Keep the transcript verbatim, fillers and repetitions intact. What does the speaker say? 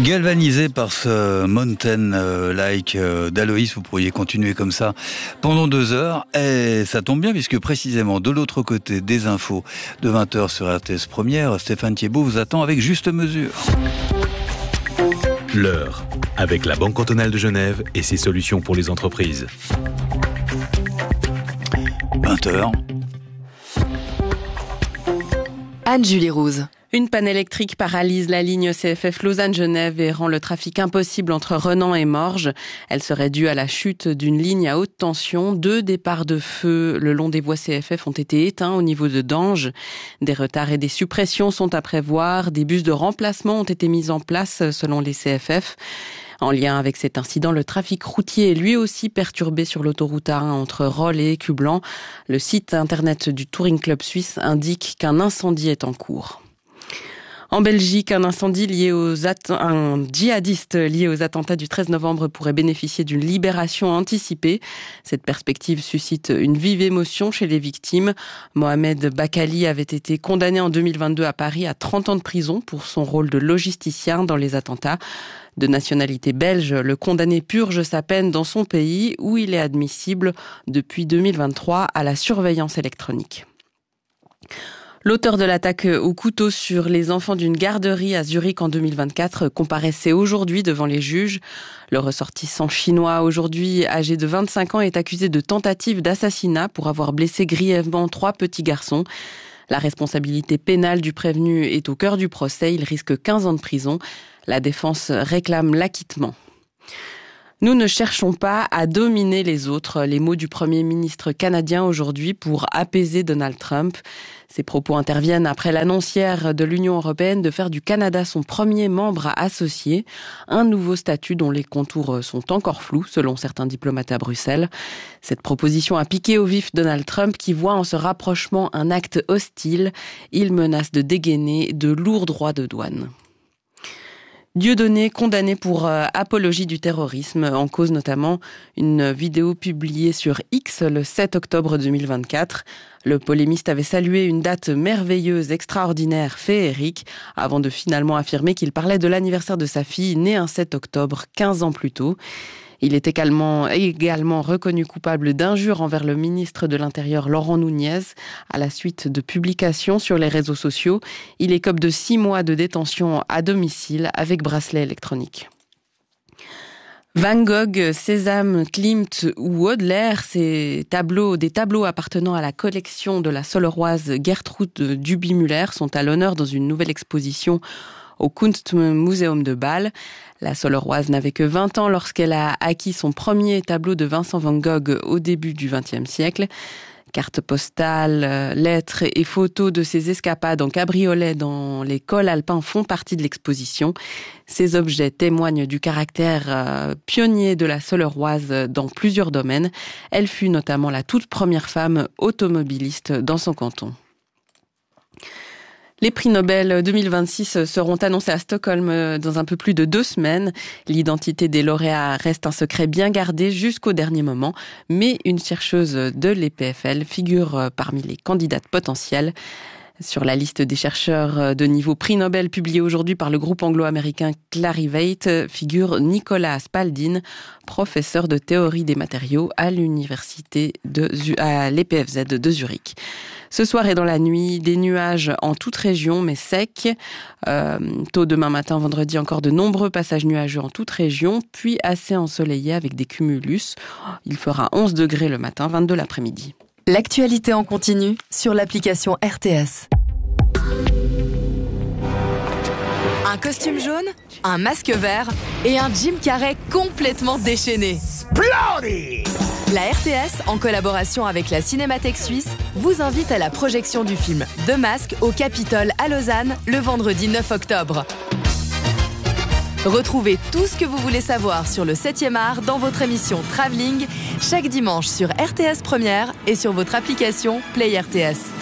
Galvanisé par ce Mountain Like d'Aloïs, vous pourriez continuer comme ça pendant deux heures. Et ça tombe bien puisque précisément de l'autre côté des infos de vingt heures sur R T S Première, Stéphane Thiebaud vous attend avec Juste Mesure. L'heure, avec la Banque cantonale de Genève et ses solutions pour les entreprises. vingt heures. Anne-Julie Rouse. Une panne électrique paralyse la ligne C F F Lausanne-Genève et rend le trafic impossible entre Renan et Morges. Elle serait due à la chute d'une ligne à haute tension. Deux départs de feu le long des voies C F F ont été éteints au niveau de Dange. Des retards et des suppressions sont à prévoir. Des bus de remplacement ont été mis en place selon les C F F. En lien avec cet incident, le trafic routier est lui aussi perturbé sur l'autoroute A un entre Rolle et Écublanc. Le site internet du Touring Club Suisse indique qu'un incendie est en cours. En Belgique, un incendie lié aux att- un djihadiste lié aux attentats du treize novembre pourrait bénéficier d'une libération anticipée. Cette perspective suscite une vive émotion chez les victimes. Mohamed Bakali avait été condamné en deux mille vingt-deux à Paris à trente ans de prison pour son rôle de logisticien dans les attentats. De nationalité belge, le condamné purge sa peine dans son pays où il est admissible depuis deux mille vingt-trois à la surveillance électronique. L'auteur de l'attaque au couteau sur les enfants d'une garderie à Zurich en deux mille vingt-quatre comparaissait aujourd'hui devant les juges. Le ressortissant chinois, aujourd'hui âgé de vingt-cinq ans, est accusé de tentative d'assassinat pour avoir blessé grièvement trois petits garçons. La responsabilité pénale du prévenu est au cœur du procès. Il risque quinze ans de prison. La défense réclame l'acquittement. Nous ne cherchons pas à dominer les autres. Les mots du Premier ministre canadien aujourd'hui pour apaiser Donald Trump. Ces propos interviennent après l'annonce hier de l'Union européenne de faire du Canada son premier membre associé. Un nouveau statut dont les contours sont encore flous, selon certains diplomates à Bruxelles. Cette proposition a piqué au vif Donald Trump qui voit en ce rapprochement un acte hostile. Il menace de dégainer de lourds droits de douane. Dieudonné condamné pour euh, apologie du terrorisme, en cause notamment une vidéo publiée sur X le sept octobre deux mille vingt-quatre. Le polémiste avait salué une date merveilleuse, extraordinaire, féerique, avant de finalement affirmer qu'il parlait de l'anniversaire de sa fille, née un sept octobre, quinze ans plus tôt. Il est également, également reconnu coupable d'injures envers le ministre de l'Intérieur Laurent Nunez à la suite de publications sur les réseaux sociaux. Il écope de six mois de détention à domicile avec bracelet électronique. Van Gogh, Cézanne, Klimt ou Audelaire, ces tableaux, des tableaux appartenant à la collection de la Solleroise Gertrude Duby-Muller sont à l'honneur dans une nouvelle exposition au Kunstmuseum de Bâle. La Solleroise n'avait que vingt ans lorsqu'elle a acquis son premier tableau de Vincent van Gogh au début du vingtième siècle. Cartes postales, lettres et photos de ses escapades en cabriolet dans les cols alpins font partie de l'exposition. Ces objets témoignent du caractère euh, pionnier de la Solleroise dans plusieurs domaines. Elle fut notamment la toute première femme automobiliste dans son canton. Les prix Nobel deux mille vingt-six seront annoncés à Stockholm dans un peu plus de deux semaines. L'identité des lauréats reste un secret bien gardé jusqu'au dernier moment, mais une chercheuse de l'E P F L figure parmi les candidates potentielles. Sur la liste des chercheurs de niveau prix Nobel publiée aujourd'hui par le groupe anglo-américain Clarivate figure Nicolas Spalding, professeur de théorie des matériaux à l'université de à l'E P F Z de Zurich. Ce soir et dans la nuit, des nuages en toute région, mais secs. Euh, tôt demain matin, vendredi, encore de nombreux passages nuageux en toute région, puis assez ensoleillés avec des cumulus. Il fera onze degrés le matin, vingt-deux l'après-midi. L'actualité en continu sur l'application R T S. Un costume jaune, un masque vert et un Jim Carrey complètement déchaîné. La R T S, en collaboration avec la Cinémathèque suisse, vous invite à la projection du film The Mask au Capitole à Lausanne le vendredi neuf octobre. Retrouvez tout ce que vous voulez savoir sur le septième art dans votre émission Travelling chaque dimanche sur R T S Première et sur votre application Play R T S.